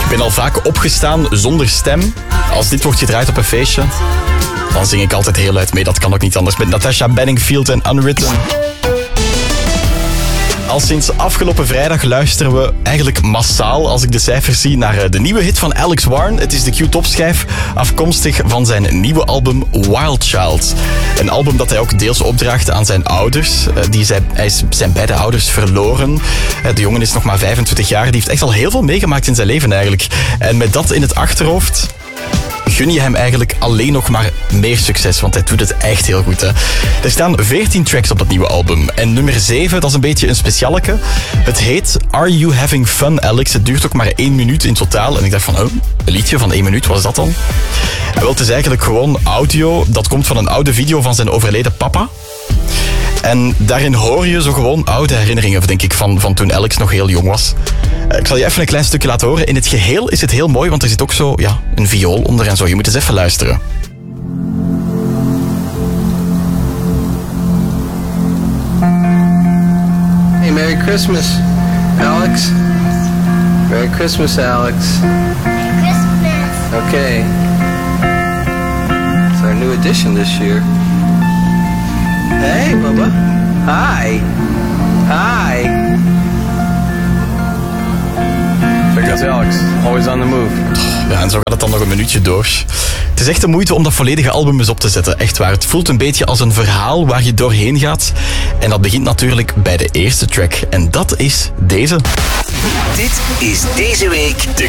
ben al vaak opgestaan zonder stem. Als dit wordt gedraaid op een feestje, dan zing ik altijd heel luid mee. Dat kan ook niet anders. Met Natasha Bedingfield en Unwritten. Al sinds afgelopen vrijdag luisteren we eigenlijk massaal, als ik de cijfers zie, naar de nieuwe hit van Alex Warren. Het is de Q-topschijf, afkomstig van zijn nieuwe album Wild Child. Een album dat hij ook deels opdraagt aan zijn ouders. Hij is zijn beide ouders verloren. De jongen is nog maar 25 jaar. Die heeft echt al heel veel meegemaakt in zijn leven eigenlijk. En met dat in het achterhoofd gun je hem eigenlijk alleen nog maar meer succes, want hij doet het echt heel goed. Hè. Er staan 14 tracks op dat nieuwe album. En nummer 7, dat is een beetje een specialeke. Het heet Are You Having Fun, Alex? Het duurt ook maar 1 minuut in totaal. En ik dacht van, een liedje van 1 minuut, wat is dat dan? En wel, het is eigenlijk gewoon audio. Dat komt van een oude video van zijn overleden papa. En daarin hoor je zo gewoon oude herinneringen, denk ik, van toen Alex nog heel jong was. Ik zal je even een klein stukje laten horen. In het geheel is het heel mooi, want er zit ook zo een viool onder en zo. Je moet eens even luisteren. Hey, Merry Christmas, Alex. Merry Christmas, Alex. Merry Christmas. Okay. It's our new edition this year. Hey, Bubba. Hi. Hi. Check out Alex. Always on the move. Ja, en zo gaat het dan nog een minuutje door. Het is echt de moeite om dat volledige album eens op te zetten. Echt waar. Het voelt een beetje als een verhaal waar je doorheen gaat. En dat begint natuurlijk bij de eerste track. En dat is deze. Dit is deze week de